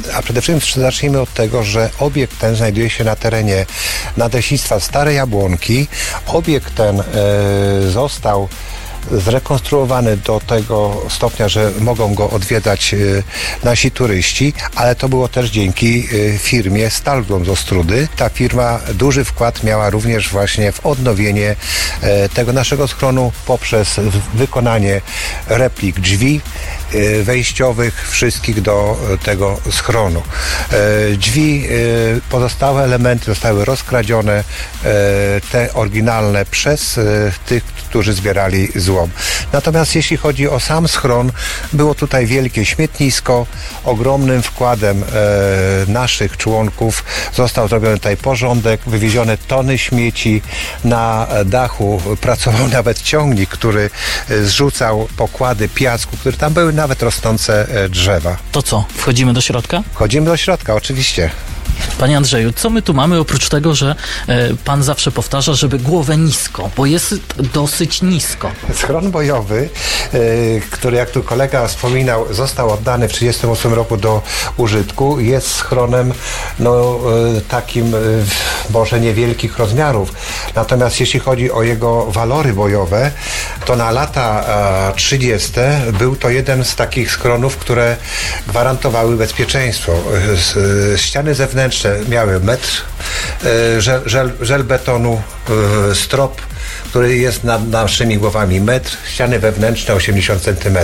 A przede wszystkim zacznijmy od tego, że obiekt ten znajduje się na terenie Nadleśnictwa Stare Jabłonki. Obiekt ten został zrekonstruowany do tego stopnia, że mogą go odwiedzać nasi turyści, ale to było też dzięki firmie Stahlgrom z Ostródy. Ta firma duży wkład miała również właśnie w odnowienie tego naszego schronu poprzez wykonanie replik drzwi wejściowych wszystkich do tego schronu. Drzwi, pozostałe elementy zostały rozkradzione, te oryginalne przez tych, którzy zbierali złom. Natomiast jeśli chodzi o sam schron, było tutaj wielkie śmietnisko. Ogromnym wkładem naszych członków został zrobiony tutaj porządek, wywiezione tony śmieci. Na dachu pracował nawet ciągnik, który zrzucał pokłady piasku, które tam były nawet rosnące drzewa. To co, wchodzimy do środka? Wchodzimy do środka, oczywiście. Panie Andrzeju, co my tu mamy oprócz tego, że pan zawsze powtarza, żeby głowę nisko, bo jest dosyć nisko. Schron bojowy, który jak tu kolega wspominał, został oddany w 1938 roku do użytku, jest schronem takim może niewielkich rozmiarów. Natomiast jeśli chodzi o jego walory bojowe, to na lata 30. był to jeden z takich schronów, które gwarantowały bezpieczeństwo. Ściany zewnętrzne miały metr żelbetonu, strop, który jest nad naszymi głowami metr, ściany wewnętrzne 80 cm.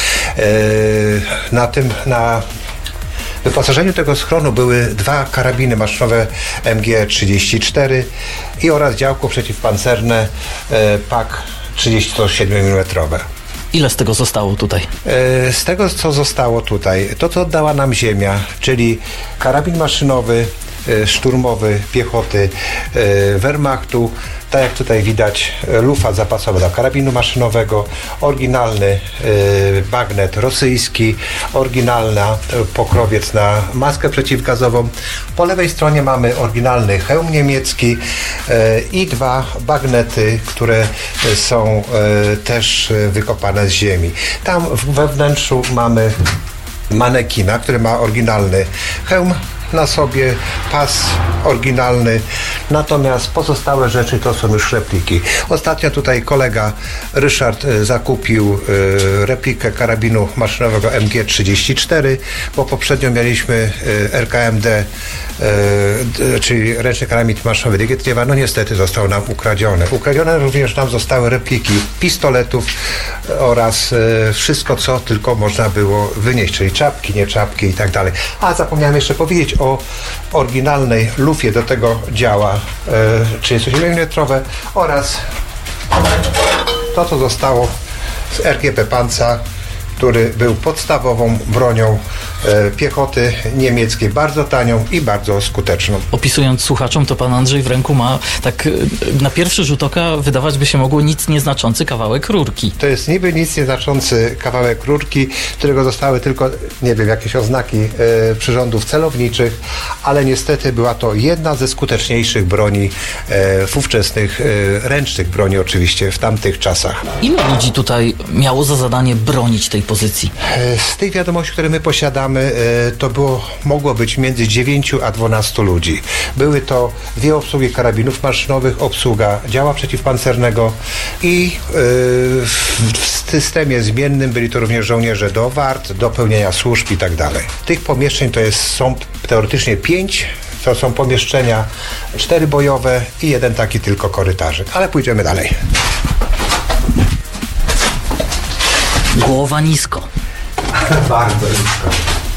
Na wyposażeniu tego schronu były 2 karabiny maszynowe MG-34 oraz działko przeciwpancerne PAK 37 mm. Ile z tego zostało tutaj? Z tego, co zostało tutaj, to co oddała nam ziemia, czyli karabin maszynowy, szturmowy piechoty Wehrmachtu, tak jak tutaj widać, lufa zapasowa do karabinu maszynowego, oryginalny bagnet rosyjski, oryginalna pokrowiec na maskę przeciwgazową. Po lewej stronie mamy oryginalny hełm niemiecki i 2 bagnety, które są też wykopane z ziemi. Tam we wnętrzu mamy manekina, który ma oryginalny hełm na sobie, pas oryginalny, natomiast pozostałe rzeczy to są już repliki. Ostatnio tutaj kolega Ryszard zakupił replikę karabinu maszynowego MG-34, bo poprzednio mieliśmy RKMD, czyli ręczny karabin maszynowy Dygietriewa, niestety został nam ukradziony. Ukradzione również nam zostały repliki pistoletów oraz wszystko, co tylko można było wynieść, czyli czapki, nie czapki i tak dalej. A zapomniałem jeszcze powiedzieć o oryginalnej lufie do tego działa 37 mm oraz to, co zostało z RGP Panzer, który był podstawową bronią piechoty niemieckiej, bardzo tanią i bardzo skuteczną. Opisując słuchaczom, to pan Andrzej w ręku ma tak na pierwszy rzut oka wydawać by się mogło nic nieznaczący kawałek rurki. To jest niby nic nieznaczący kawałek rurki, którego zostały tylko, nie wiem, jakieś oznaki przyrządów celowniczych, ale niestety była to jedna ze skuteczniejszych broni ówczesnych, ręcznych broni oczywiście w tamtych czasach. Ile ludzi tutaj miało za zadanie bronić tej pozycji? Z tych wiadomości, które my posiadamy, to mogło być między 9 a 12 ludzi. Były to 2 obsługi karabinów maszynowych, obsługa działa przeciwpancernego i w systemie zmiennym byli to również żołnierze do wart, do pełnienia służb i tak dalej. Tych pomieszczeń są teoretycznie 5. To są pomieszczenia 4 bojowe i 1 taki tylko korytarzyk. Ale pójdziemy dalej. Głowa nisko. Bardzo nisko.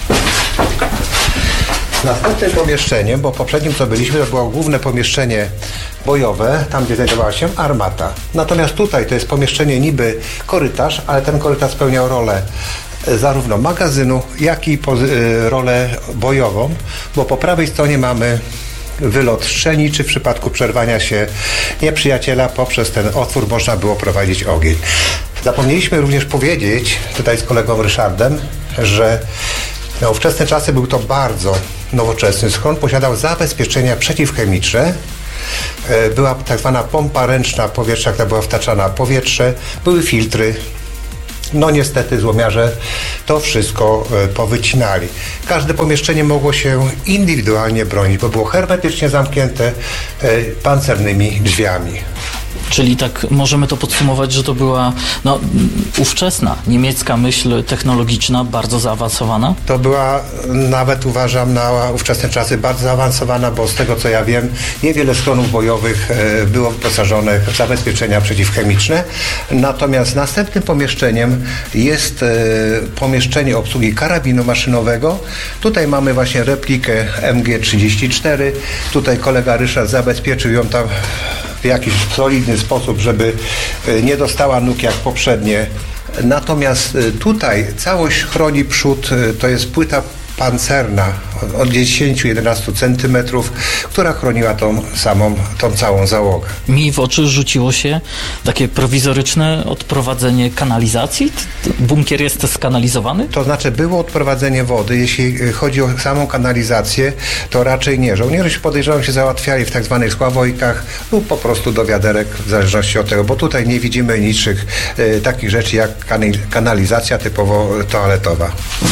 Następnym pomieszczeniem, bo poprzednim co byliśmy, to było główne pomieszczenie bojowe, tam gdzie znajdowała się armata. Natomiast tutaj to jest pomieszczenie niby korytarz, ale ten korytarz spełniał rolę zarówno magazynu, jak i rolę bojową, bo po prawej stronie mamy wylot strzelniczy. W przypadku przerwania się nieprzyjaciela poprzez ten otwór można było prowadzić ogień. Zapomnieliśmy również powiedzieć tutaj z kolegą Ryszardem, że na ówczesne czasy był to bardzo nowoczesny schron, posiadał zabezpieczenia przeciwchemiczne, była tak zwana pompa ręczna powietrza, która była wtaczana w powietrze, były filtry no niestety złomiarze to wszystko powycinali. Każde pomieszczenie mogło się indywidualnie bronić, bo było hermetycznie zamknięte pancernymi drzwiami. Czyli tak możemy to podsumować, że to była ówczesna niemiecka myśl technologiczna, bardzo zaawansowana? To była nawet, uważam, na ówczesne czasy bardzo zaawansowana, bo z tego co ja wiem, niewiele schronów bojowych było wyposażonych w zabezpieczenia przeciwchemiczne. Natomiast następnym pomieszczeniem jest pomieszczenie obsługi karabinu maszynowego. Tutaj mamy właśnie replikę MG34. Tutaj kolega Ryszard zabezpieczył ją tam w jakiś solidny sposób, żeby nie dostała nóg jak poprzednie. Natomiast tutaj całość chroni przód, to jest płyta pancerna od 10-11 cm, która chroniła tą całą załogę. Mi w oczy rzuciło się takie prowizoryczne odprowadzenie kanalizacji. Bunkier jest skanalizowany? To znaczy było odprowadzenie wody. Jeśli chodzi o samą kanalizację, to raczej nie. Żołnierze, podejrzewam, się załatwiali w tak zwanych sławojkach lub po prostu do wiaderek, w zależności od tego, bo tutaj nie widzimy niczych takich rzeczy jak kanalizacja typowo toaletowa.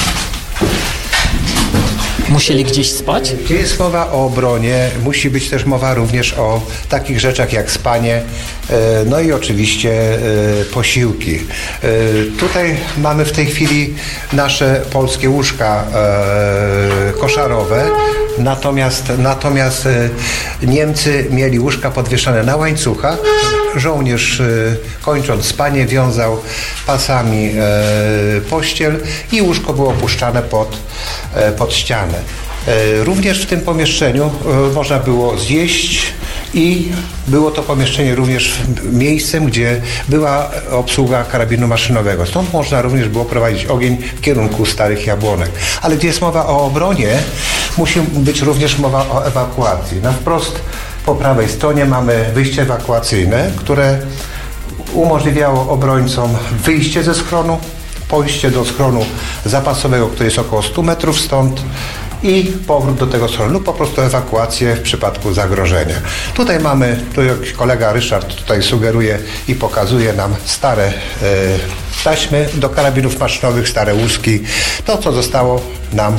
Musieli gdzieś spać? Gdzie jest mowa o obronie, musi być też mowa również o takich rzeczach jak spanie, no i oczywiście posiłki. Tutaj mamy w tej chwili nasze polskie łóżka koszarowe, natomiast Niemcy mieli łóżka podwieszane na łańcuchach. Żołnierz, kończąc spanie, wiązał pasami pościel i łóżko było opuszczane pod ścianę. Również w tym pomieszczeniu można było zjeść i było to pomieszczenie również miejscem, gdzie była obsługa karabinu maszynowego. Stąd można również było prowadzić ogień w kierunku Starych Jabłonek. Ale gdzie jest mowa o obronie, musi być również mowa o ewakuacji. Na wprost po prawej stronie mamy wyjście ewakuacyjne, które umożliwiało obrońcom wyjście ze schronu, pójście do schronu zapasowego, który jest około 100 metrów stąd i powrót do tego schronu lub po prostu ewakuację w przypadku zagrożenia. Tutaj mamy, kolega Ryszard tutaj sugeruje i pokazuje nam stare taśmy do karabinów maszynowych, stare łuski, to co zostało nam,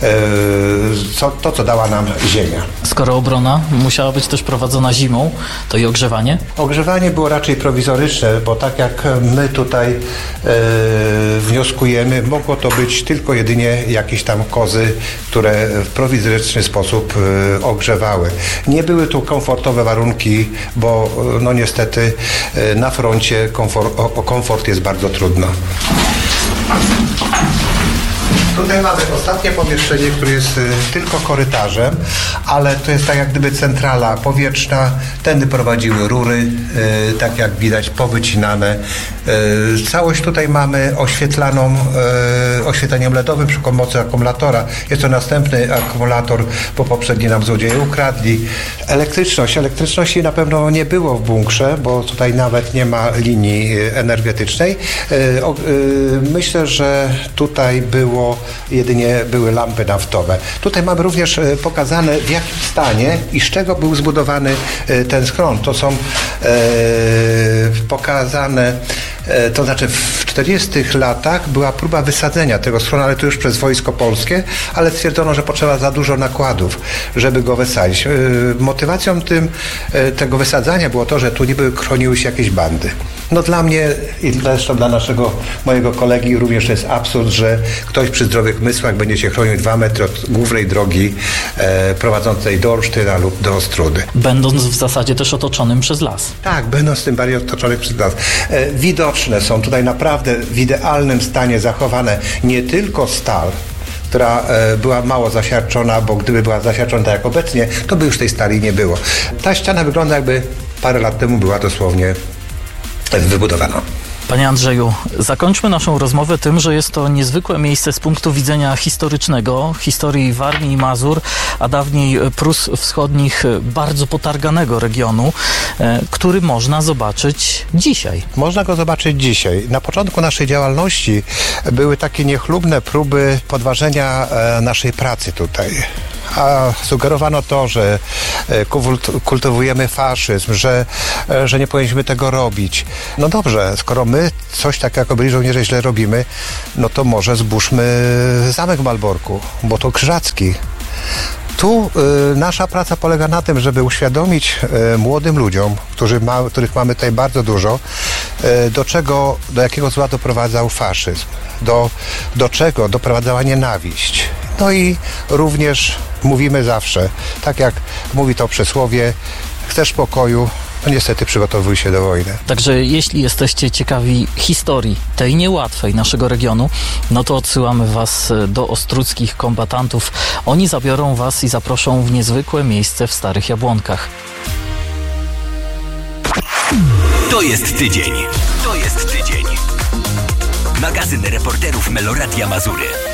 co dała nam ziemia. Skoro obrona musiała być też prowadzona zimą, to i ogrzewanie? Ogrzewanie było raczej prowizoryczne, bo tak jak my tutaj wnioskujemy, mogło to być tylko jedynie jakieś tam kozy, które w prowizoryczny sposób ogrzewały. Nie były tu komfortowe warunki, bo no niestety na froncie o komfort jest bardzo trudno. Tutaj mamy ostatnie pomieszczenie, które jest tylko korytarzem, ale to jest tak jak gdyby centrala powietrzna. Tędy prowadziły rury, tak jak widać, powycinane. Całość tutaj mamy oświetleniem LEDowym przy pomocy akumulatora. Jest to następny akumulator, bo poprzedni nam złodzieje ukradli. Elektryczności na pewno nie było w bunkrze, bo tutaj nawet nie ma linii energetycznej. Myślę, że tutaj jedynie były lampy naftowe. Tutaj mamy również pokazane, w jakim stanie i z czego był zbudowany ten schron. To są pokazane, to znaczy w 40 latach była próba wysadzenia tego schronu, ale to już przez Wojsko Polskie, ale stwierdzono, że potrzeba za dużo nakładów, żeby go wysadzić. Motywacją tego wysadzania było to, że tu niby chroniły się jakieś bandy. No dla mnie i zresztą dla mojego kolegi również jest absurd, że ktoś przy zdrowych mysłach będzie się chronił 2 metry od głównej drogi prowadzącej do Olsztyna lub do Ostródy. Będąc w zasadzie też otoczonym przez las. Tak, będąc tym bardziej otoczonym przez las. Widoczne są tutaj naprawdę w idealnym stanie zachowane nie tylko stal, która była mało zasiarczona, bo gdyby była zasiarczona tak jak obecnie, to by już tej stali nie było. Ta ściana wygląda, jakby parę lat temu była dosłownie wybudowana. Panie Andrzeju, zakończmy naszą rozmowę tym, że jest to niezwykłe miejsce z punktu widzenia historycznego, historii Warmii i Mazur, a dawniej Prus Wschodnich, bardzo potarganego regionu, który można zobaczyć dzisiaj. Można go zobaczyć dzisiaj. Na początku naszej działalności były takie niechlubne próby podważenia naszej pracy tutaj. a sugerowano to, że kultywujemy faszyzm, że nie powinniśmy tego robić. No dobrze, skoro my coś tak jako byli żołnierze źle robimy, no to może zburzmy zamek w Malborku, bo to Krzyżacki. Tu nasza praca polega na tym, żeby uświadomić młodym ludziom, których mamy tutaj bardzo dużo, do jakiego zła doprowadzał faszyzm, do czego doprowadzała nienawiść. No i również mówimy zawsze, tak jak mówi to przysłowie, chcesz pokoju, no niestety przygotowuj się do wojny. Także jeśli jesteście ciekawi historii tej niełatwej naszego regionu, no to odsyłamy was do ostródzkich kombatantów. Oni zabiorą was i zaproszą w niezwykłe miejsce w Starych Jabłonkach. To jest tydzień. Magazyn reporterów Meloradia Mazury.